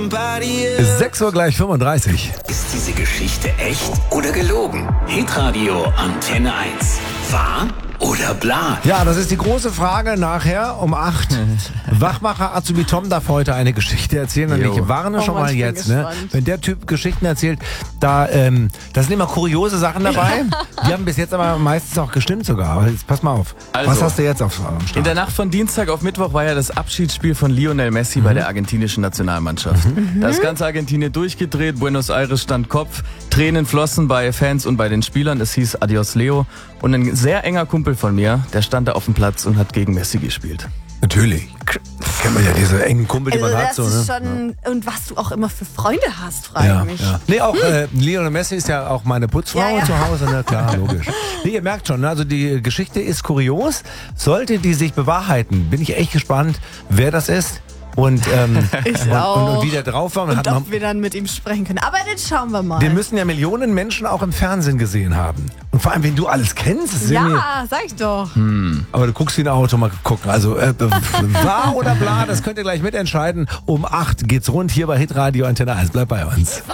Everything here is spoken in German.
6 Uhr gleich 35. Ist diese Geschichte echt oder gelogen? Hitradio Antenne 1. Wahr oder bla? Ja, das ist die große Frage nachher um 8. Wachmacher Azubi Tom darf heute eine Geschichte erzählen. Und ich warne schon mal jetzt, ne? Wenn der Typ Geschichten erzählt, da sind immer kuriose Sachen dabei. Die haben bis jetzt aber meistens auch gestimmt sogar. Aber jetzt pass mal auf. Also, was hast du jetzt am Start? In der Nacht von Dienstag auf Mittwoch war ja das Abschiedsspiel von Lionel Messi bei der argentinischen Nationalmannschaft. Da ist ganz Argentinien durchgedreht, Buenos Aires stand Kopf, Tränen flossen bei Fans und bei den Spielern. Es hieß Adios Leo. Und ein sehr enger Kumpel von mir, der stand da auf dem Platz und hat gegen Messi gespielt. Natürlich. Kennt man ja diese engen Kumpel, die man hat. Das So, ist ne? schon, und was du auch immer für Freunde hast, frage mich. Ja. Nee, auch Lionel Messi ist ja auch meine Putzfrau Ja. zu Hause, ne? Klar, logisch. Nee, ihr merkt schon, also die Geschichte ist kurios. Sollte die sich bewahrheiten, bin ich echt gespannt, wer das ist. Und, Ich auch. und wie der drauf war. Und ob wir dann mit ihm sprechen können. Aber das schauen wir mal. Den müssen ja Millionen Menschen auch im Fernsehen gesehen haben. Und vor allem, wenn du alles kennst. Das ist irgendwie- Ja, sag ich doch. Aber du guckst wie ein Auto, mal gucken. Also wahr oder bla, das könnt ihr gleich mitentscheiden. Um 8 geht's rund hier bei Hitradio Antenne 1. Bleibt bei uns.